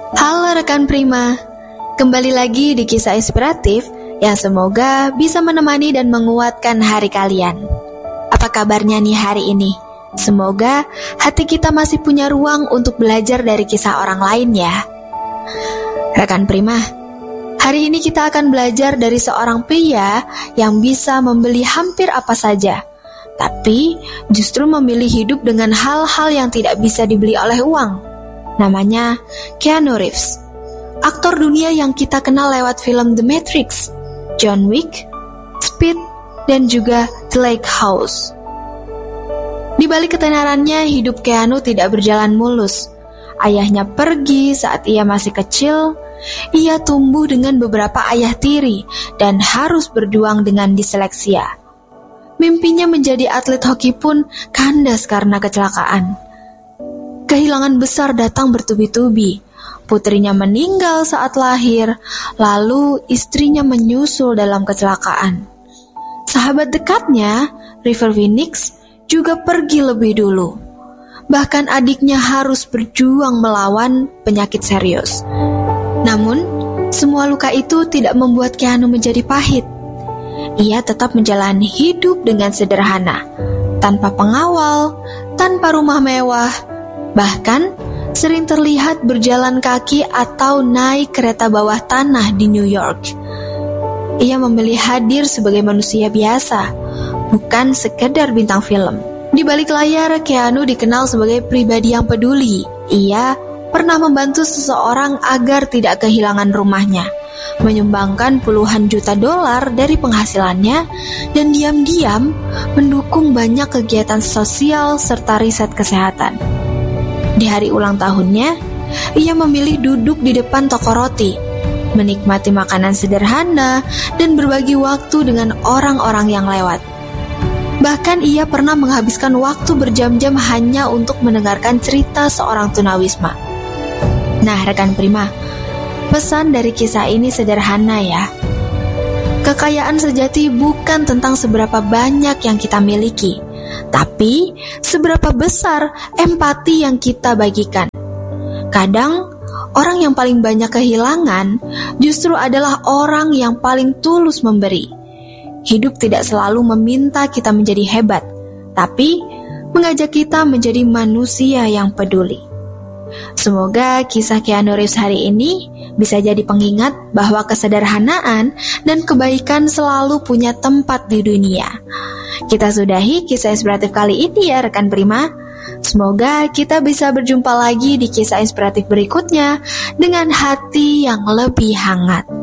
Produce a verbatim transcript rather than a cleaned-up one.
Halo rekan Prima, kembali lagi di kisah inspiratif yang semoga bisa menemani dan menguatkan hari kalian. Apa kabarnya nih hari ini? Semoga hati kita masih punya ruang untuk belajar dari kisah orang lain ya. Rekan Prima, hari ini kita akan belajar dari seorang pria yang bisa membeli hampir apa saja, tapi justru memilih hidup dengan hal-hal yang tidak bisa dibeli oleh uang. Namanya Keanu Reeves, aktor dunia yang kita kenal lewat film The Matrix, John Wick, Speed, dan juga The Lighthouse. Di balik ketenarannya, hidup Keanu tidak berjalan mulus. Ayahnya pergi saat ia masih kecil. Ia tumbuh dengan beberapa ayah tiri dan harus berjuang dengan disleksia. Mimpinya menjadi atlet hoki pun kandas karena kecelakaan. Kehilangan besar datang bertubi-tubi. Putrinya meninggal saat lahir, lalu istrinya menyusul dalam kecelakaan. Sahabat dekatnya, River Phoenix, juga pergi lebih dulu. Bahkan adiknya harus berjuang melawan penyakit serius. Namun, semua luka itu tidak membuat Keanu menjadi pahit. Ia tetap menjalani hidup dengan sederhana, tanpa pengawal, tanpa rumah mewah, bahkan sering terlihat berjalan kaki atau naik kereta bawah tanah di New York. Ia memilih hadir sebagai manusia biasa, bukan sekedar bintang film. Di balik layar, Keanu dikenal sebagai pribadi yang peduli. Ia pernah membantu seseorang agar tidak kehilangan rumahnya, menyumbangkan puluhan juta dolar dari penghasilannya, dan diam-diam mendukung banyak kegiatan sosial serta riset kesehatan. Di hari ulang tahunnya, ia memilih duduk di depan toko roti, menikmati makanan sederhana, dan berbagi waktu dengan orang-orang yang lewat. Bahkan ia pernah menghabiskan waktu berjam-jam hanya untuk mendengarkan cerita seorang tunawisma. Nah, rekan Prima, pesan dari kisah ini sederhana ya. Kekayaan sejati bukan tentang seberapa banyak yang kita miliki, tapi seberapa besar empati yang kita bagikan. Kadang, orang yang paling banyak kehilangan justru adalah orang yang paling tulus memberi. Hidup tidak selalu meminta kita menjadi hebat, tapi mengajak kita menjadi manusia yang peduli. Semoga kisah Keanu Reeves hari ini bisa jadi pengingat bahwa kesederhanaan dan kebaikan selalu punya tempat di dunia. Kita sudahi kisah inspiratif kali ini ya rekan Prima. Semoga kita bisa berjumpa lagi di kisah inspiratif berikutnya dengan hati yang lebih hangat.